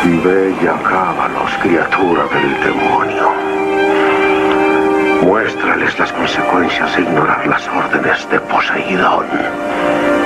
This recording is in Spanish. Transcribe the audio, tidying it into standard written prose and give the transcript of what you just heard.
Ve y acábalos, criatura del demonio. Muéstrales las consecuencias de ignorar las órdenes de Poseidón.